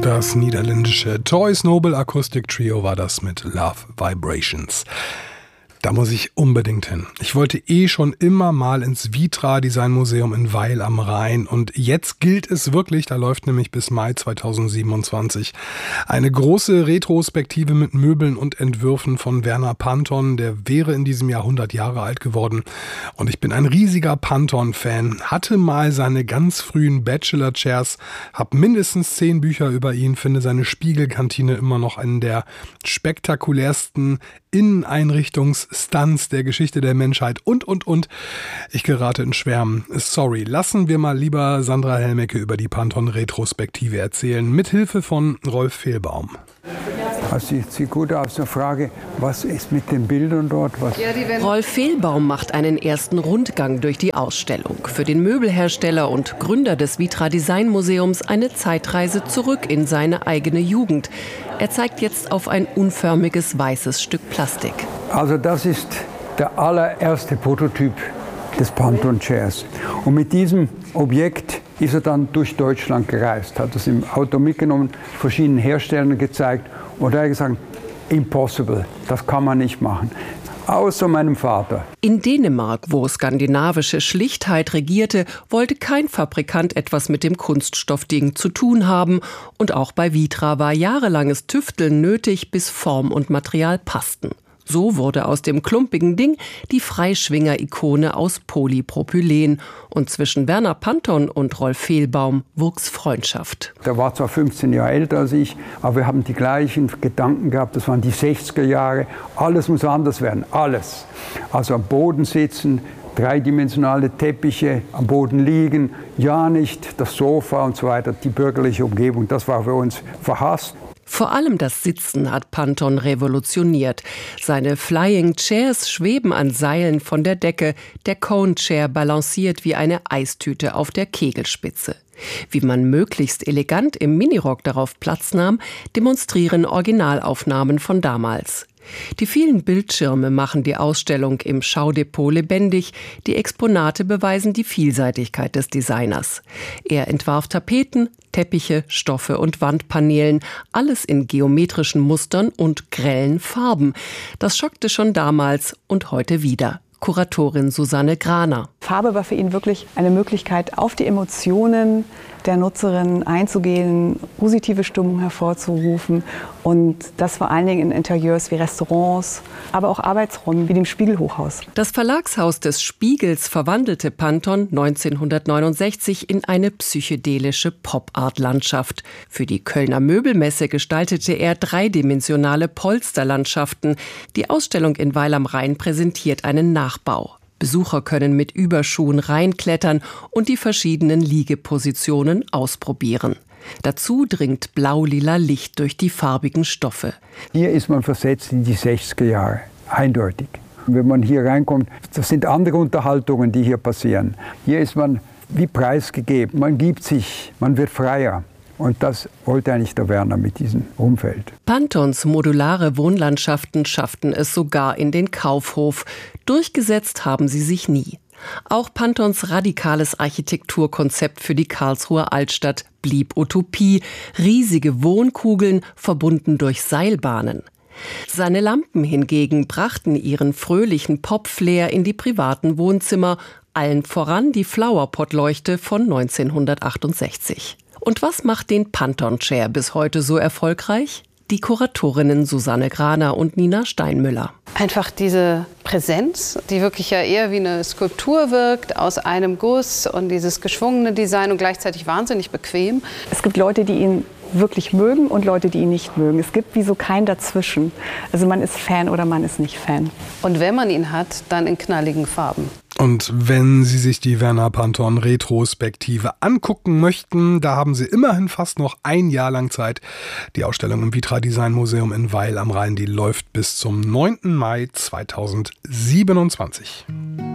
Das niederländische Toys Noble Acoustic Trio war das mit Love Vibrations. Da muss ich unbedingt hin. Ich wollte schon immer mal ins Vitra Design Museum in Weil am Rhein und jetzt gilt es wirklich, da läuft nämlich bis Mai 2027 eine große Retrospektive mit Möbeln und Entwürfen von Werner Panton, der wäre in diesem Jahr 100 Jahre alt geworden und ich bin ein riesiger Panton-Fan, hatte mal seine ganz frühen Bachelor-Chairs, habe mindestens 10 Bücher über ihn, finde seine Spiegelkantine immer noch einen der spektakulärsten Inneneinrichtungsstunts der Geschichte der Menschheit und. Ich gerate in Schwärmen. Sorry, lassen wir mal lieber Sandra Helmecke über die Panton-Retrospektive erzählen, mithilfe von Rolf Fehlbaum. Das sieht gut aus. Eine Frage, was ist mit den Bildern dort? Rolf Fehlbaum macht einen ersten Rundgang durch die Ausstellung. Für den Möbelhersteller und Gründer des Vitra Design Museums eine Zeitreise zurück in seine eigene Jugend. Er zeigt jetzt auf ein unförmiges weißes Stück Plastik. Also das ist der allererste Prototyp des Panton Chairs. Und mit diesem Objekt ist er dann durch Deutschland gereist, hat es im Auto mitgenommen, verschiedenen Herstellern gezeigt und er hat gesagt, impossible, das kann man nicht machen. Außer meinem Vater. In Dänemark, wo skandinavische Schlichtheit regierte, wollte kein Fabrikant etwas mit dem Kunststoffding zu tun haben. Und auch bei Vitra war jahrelanges Tüfteln nötig, bis Form und Material passten. So wurde aus dem klumpigen Ding die Freischwinger-Ikone aus Polypropylen. Und zwischen Werner Panton und Rolf Fehlbaum wuchs Freundschaft. Der war zwar 15 Jahre älter als ich, aber wir haben die gleichen Gedanken gehabt. Das waren die 60er Jahre. Alles muss anders werden, alles. Also am Boden sitzen, dreidimensionale Teppiche, am Boden liegen, ja nicht das Sofa und so weiter, die bürgerliche Umgebung. Das war für uns verhasst. Vor allem das Sitzen hat Panton revolutioniert. Seine Flying Chairs schweben an Seilen von der Decke. Der Cone Chair balanciert wie eine Eistüte auf der Kegelspitze. Wie man möglichst elegant im Minirock darauf Platz nahm, demonstrieren Originalaufnahmen von damals. Die vielen Bildschirme machen die Ausstellung im Schaudepot lebendig. Die Exponate beweisen die Vielseitigkeit des Designers. Er entwarf Tapeten, Teppiche, Stoffe und Wandpaneelen, alles in geometrischen Mustern und grellen Farben. Das schockte schon damals und heute wieder. Kuratorin Susanne Graner. Farbe war für ihn wirklich eine Möglichkeit, auf die Emotionen der Nutzerin einzugehen, positive Stimmung hervorzurufen und das vor allen Dingen in Interieurs wie Restaurants, aber auch Arbeitsräumen wie dem Spiegelhochhaus. Das Verlagshaus des Spiegels verwandelte Panton 1969 in eine psychedelische Pop-Art-Landschaft. Für die Kölner Möbelmesse gestaltete er dreidimensionale Polsterlandschaften. Die Ausstellung in Weil am Rhein präsentiert einen Nachbau. Besucher können mit Überschuhen reinklettern und die verschiedenen Liegepositionen ausprobieren. Dazu dringt blau-lila Licht durch die farbigen Stoffe. Hier ist man versetzt in die 60er Jahre, eindeutig. Wenn man hier reinkommt, das sind andere Unterhaltungen, die hier passieren. Hier ist man wie preisgegeben, man gibt sich, man wird freier. Und das wollte eigentlich der Werner mit diesem Umfeld. Pantons modulare Wohnlandschaften schafften es sogar in den Kaufhof. Durchgesetzt haben sie sich nie. Auch Pantons radikales Architekturkonzept für die Karlsruher Altstadt blieb Utopie. Riesige Wohnkugeln, verbunden durch Seilbahnen. Seine Lampen hingegen brachten ihren fröhlichen Pop-Flair in die privaten Wohnzimmer, allen voran die Flowerpot-Leuchte von 1968. Und was macht den Panton Chair bis heute so erfolgreich? Die Kuratorinnen Susanne Graner und Nina Steinmüller. Einfach diese Präsenz, die wirklich ja eher wie eine Skulptur wirkt, aus einem Guss und dieses geschwungene Design und gleichzeitig wahnsinnig bequem. Es gibt Leute, die ihn wirklich mögen und Leute, die ihn nicht mögen. Es gibt wie so kein Dazwischen. Also man ist Fan oder man ist nicht Fan. Und wenn man ihn hat, dann in knalligen Farben. Und wenn Sie sich die Werner Panton Retrospektive angucken möchten, da haben Sie immerhin fast noch ein Jahr lang Zeit. Die Ausstellung im Vitra Design Museum in Weil am Rhein, die läuft bis zum 9. Mai 2027.